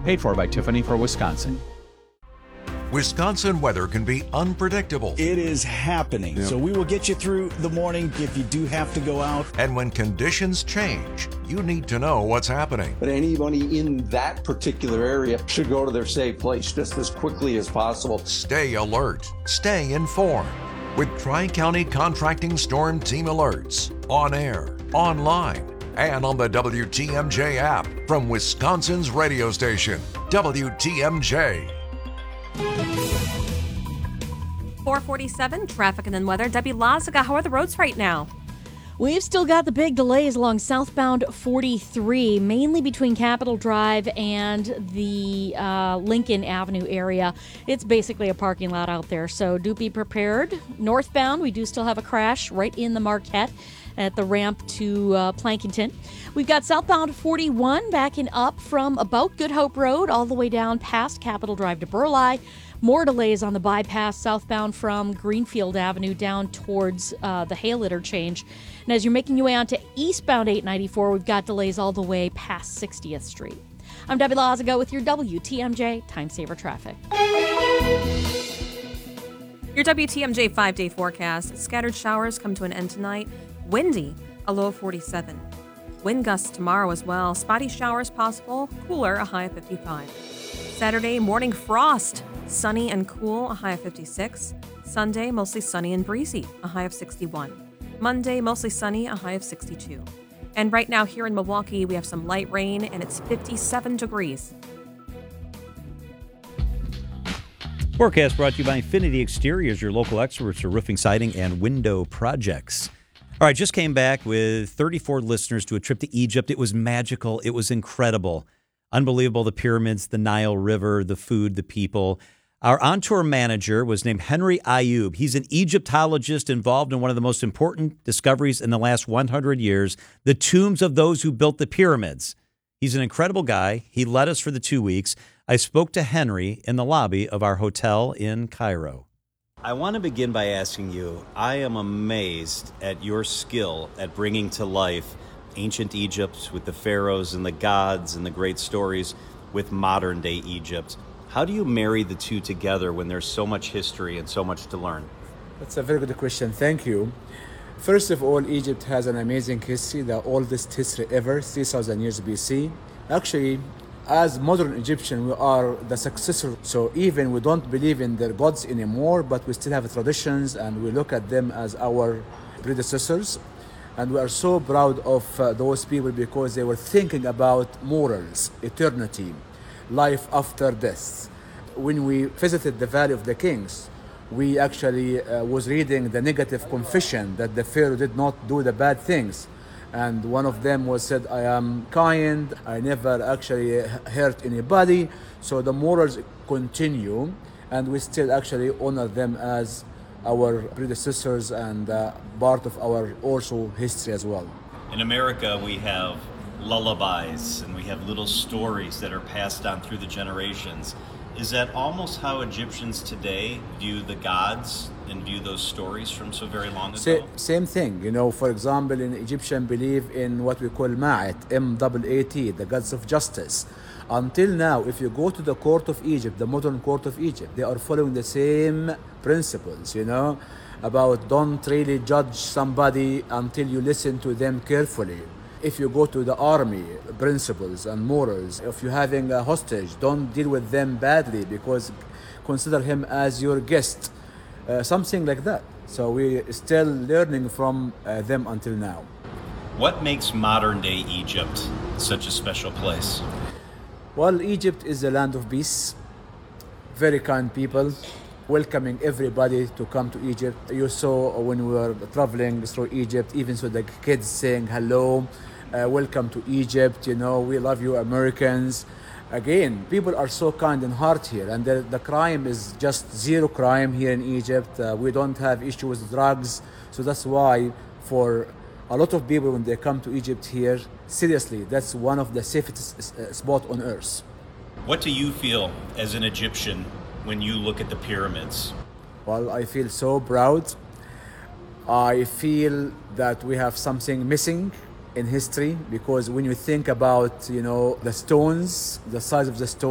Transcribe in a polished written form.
Paid for by Tiffany for Wisconsin. Wisconsin weather can be unpredictable. It is happening. So we will get you through the morning if you do have to go out. And when conditions change, you need to know what's happening. But anybody in that particular area should go to their safe place just as quickly as possible. Stay alert. Stay informed with Tri-County Contracting Storm Team alerts on air, online, and on the WTMJ app from Wisconsin's radio station, WTMJ. 447, traffic and then weather. Debbie Lazaga, how are the roads right now? We've still got the big delays along southbound 43, mainly between Capitol Drive and the Lincoln Avenue area. It's basically a parking lot out there, so do be prepared. Northbound, we do still have a crash right in the Marquette at the ramp to Plankinton. We've got southbound 41 backing up from about Good Hope Road all the way down past Capitol Drive to Burleigh. More delays on the bypass southbound from Greenfield Avenue down towards the Hale interchange. And as you're making your way onto eastbound 894, we've got delays all the way past 60th Street. I'm Debbie Lazaga with your WTMJ Time Saver Traffic. Your WTMJ 5-day forecast. Scattered showers come to an end tonight. Windy, a low of 47. Wind gusts tomorrow as well. Spotty showers possible. Cooler, a high of 55. Saturday, morning frost. Sunny and cool, a high of 56. Sunday, mostly sunny and breezy, a high of 61. Monday, mostly sunny, a high of 62. And right now here in Milwaukee, we have some light rain, and it's 57 degrees. Forecast brought to you by Infinity Exteriors, your local experts for roofing, siding, and window projects. All right, just came back with 34 listeners to a trip to Egypt. It was magical. It was incredible. Unbelievable, the pyramids, the Nile River, the food, the people. Our on-tour manager was named Henry Ayub. He's an Egyptologist involved in one of the most important discoveries in the last 100 years, the tombs of those who built the pyramids. He's an incredible guy. He led us for the 2 weeks. I spoke to Henry in the lobby of our hotel in Cairo. I want to begin by asking you, I am amazed at your skill at bringing to life ancient Egypt with the pharaohs and the gods and the great stories with modern day Egypt. How do you marry the two together when there's so much history and so much to learn? That's a very good question. Thank you. First of all, Egypt has an amazing history, the oldest history ever, 3,000 years BC. Actually, as modern Egyptian, we are the successor. So even we don't believe in their gods anymore, but we still have traditions and we look at them as our predecessors. And we are so proud of those people because they were thinking about morals, eternity, life after death. When we visited the Valley of the Kings, we actually was reading the negative confession that the Pharaoh did not do the bad things. And one of them was said, I am kind, I never actually hurt anybody. So the morals continue, and we still actually honor them as our predecessors and part of our also history as well. In America, we have lullabies and we have little stories that are passed on through the generations. Is that almost how Egyptians today view the gods and view those stories from so very long ago? Same thing. You know, for example, in Egyptian believe in what we call Ma'at, M-A-A-T, the gods of justice. Until now, if you go to the court of Egypt, the modern court of Egypt, they are following the same principles, you know, about don't really judge somebody until you listen to them carefully. If you go to the army, principles and morals, if you're having a hostage, don't deal with them badly because consider him as your guest, something like that. So we're still learning from them until now. What makes modern day Egypt such a special place? Well, Egypt is a land of peace, very kind people, welcoming everybody to come to Egypt. You saw when we were traveling through Egypt, even so the kids saying hello, welcome to Egypt, you know, we love you Americans. Again, people are so kind in heart here, and the crime is just zero crime here in Egypt. We don't have issues with drugs, so that's why for a lot of people when they come to Egypt here, seriously, that's one of the safest spots on earth. What do you feel as an Egyptian when you look at the pyramids? Well, I feel so proud. I feel that we have something missing in history because when you think about, you know, the stones, the size of the stone,